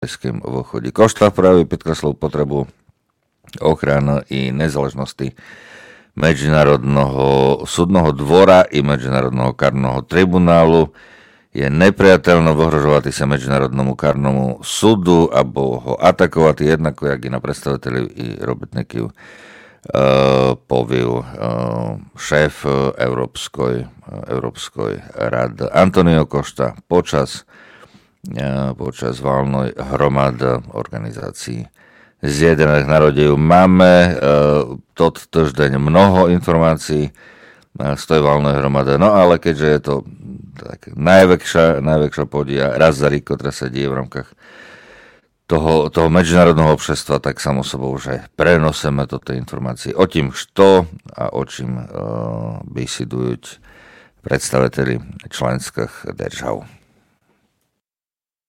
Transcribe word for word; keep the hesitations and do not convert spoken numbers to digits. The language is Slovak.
v ochodí. Košta práve podkreslil potrebu ochrany i nezaležnosti Medzinárodného súdneho dvora i Medzinárodného karného tribunálu. Je nepriateľno vyhrožovať sa Medzinárodnému karnému súdu alebo ho atakovať jednako, jak i na predstaviteľov i robotníkov uh, povil uh, šéf Európskej, Európskej rady Antonio Costa počas počas valnej hromady organizácií Zjednotených národov. Máme tot týždeň mnoho informácií z tej valnej hromady, no ale keďže je to tak najväčšia, najväčšia podia raz za rok, ktorá sa deje v rámkach toho, toho medzinárodného obšestva, tak samo sebou, že prenosíme toto informácie o tým, što a o čím uh, besidujú predstaviteľi členských držav.